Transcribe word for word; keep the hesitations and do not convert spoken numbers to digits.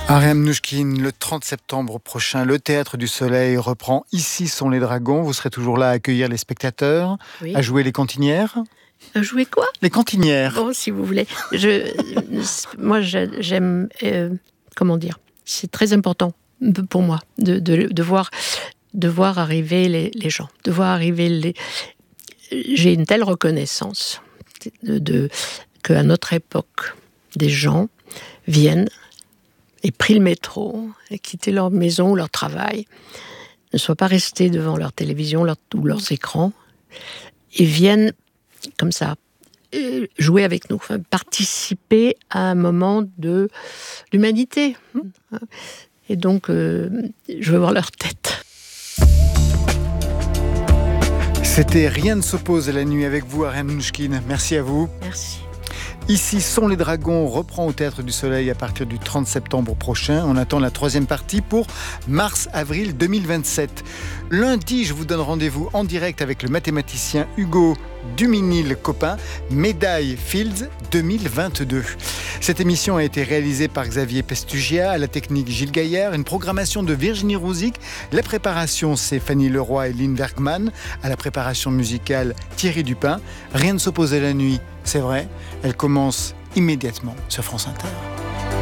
Ariane Mnouchkine, le trente septembre prochain, le Théâtre du Soleil reprend Ici sont les dragons. Vous serez toujours là à accueillir les spectateurs, Oui. à jouer les cantinières. À jouer quoi ? Les cantinières. Bon, si vous voulez. Je, moi, j'aime... Euh, comment dire ? C'est très important pour moi de, de, de, voir, de voir arriver les, les gens. De voir arriver les... J'ai une telle reconnaissance de, de, qu'à notre époque, des gens viennent et pris le métro et quitté leur maison ou leur travail, ne soient pas restés devant leur télévision leur, ou leurs écrans et viennent comme ça jouer avec nous, enfin, participer à un moment de, d'humanité. Et donc, euh, je veux voir leur tête. C'était Rien ne s'oppose à la nuit avec vous, Ariane Mnouchkine. Merci à vous. Merci. Ici sont les dragons reprend au Théâtre du Soleil à partir du trente septembre prochain. On attend la troisième partie pour mars-avril deux mille vingt-sept. Lundi, je vous donne rendez-vous en direct avec le mathématicien Hugo Duminil-Copin, Médaille Fields deux mille vingt-deux. Cette émission a été réalisée par Xavier Pestugia, à la technique Gilles Gaillard, une programmation de Virginie Rouzic, la préparation c'est Fanny Leroy et Lynn Bergman, à la préparation musicale Thierry Dupin. Rien ne s'oppose à la nuit, c'est vrai, elle commence immédiatement sur France Inter.